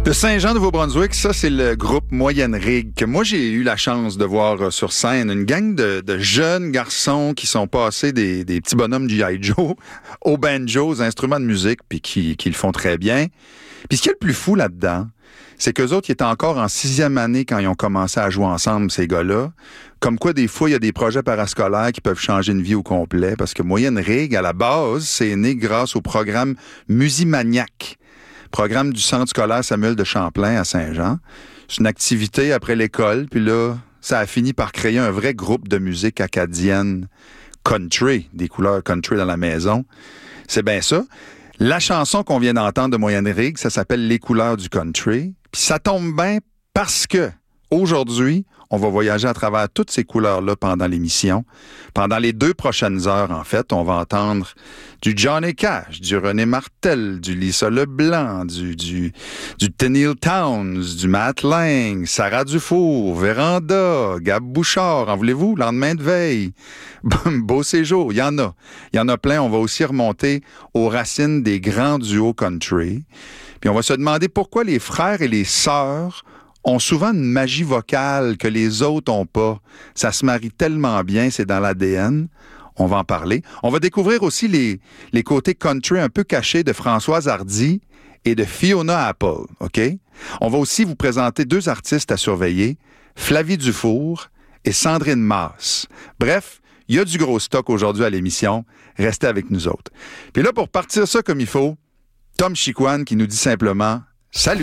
De Saint-Jean-Nouveau-Brunswick, ça, c'est le groupe Moyenne Rigue que moi, j'ai eu la chance de voir sur scène. Une gang de jeunes garçons qui sont passés des petits bonhommes G.I. Joe au banjo, aux instruments de musique, puis qui le font très bien. Puis ce qui est le plus fou là-dedans, c'est qu'eux autres, ils étaient encore en 6e année quand ils ont commencé à jouer ensemble, ces gars-là. Comme quoi, des fois, il y a des projets parascolaires qui peuvent changer une vie au complet, parce que Moyenne Rigue, à la base, c'est né grâce au programme Musimaniac. Programme du Centre scolaire Samuel de Champlain à Saint-Jean. C'est une activité après l'école, puis là, ça a fini par créer un vrai groupe de musique acadienne country, des couleurs country dans la maison. C'est bien ça. La chanson qu'on vient d'entendre de Moyenne Rigue, ça s'appelle Les couleurs du country. Puis ça tombe bien parce que aujourd'hui, on va voyager à travers toutes ces couleurs-là pendant l'émission. Pendant les 2 prochaines heures, en fait, on va entendre du Johnny Cash, du René Martel, du Lisa Leblanc, du Tenille Townes, du Matt Lang, Sarah Dufour, Véranda, Gab Bouchard, en voulez-vous? Lendemain de veille, Beau Séjour, il y en a. Il y en a plein. On va aussi remonter aux racines des grands duos country. Puis on va se demander pourquoi les frères et les sœurs ont souvent une magie vocale que les autres n'ont pas. Ça se marie tellement bien, c'est dans l'ADN. On va en parler. On va découvrir aussi les côtés country un peu cachés de Françoise Hardy et de Fiona Apple, OK? On va aussi vous présenter 2 artistes à surveiller, Flavie Dufour et Sandrine Masse. Bref, il y a du gros stock aujourd'hui à l'émission. Restez avec nous autres. Puis là, pour partir ça comme il faut, Tom Chicoine qui nous dit simplement « Salut ».